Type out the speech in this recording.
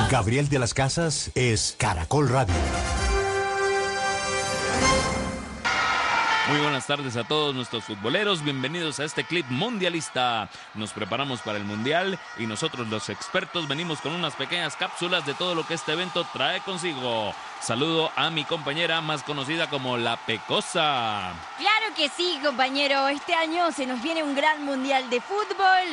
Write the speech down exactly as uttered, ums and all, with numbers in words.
Gabriel de las Casas es Caracol Radio. Muy buenas tardes a todos nuestros futboleros, bienvenidos a este clip mundialista. Nos preparamos para el mundial y nosotros los expertos venimos con unas pequeñas cápsulas de todo lo que este evento trae consigo. Saludo a mi compañera más conocida como La Pecosa. Claro que sí, compañero, este año se nos viene un gran mundial de fútbol.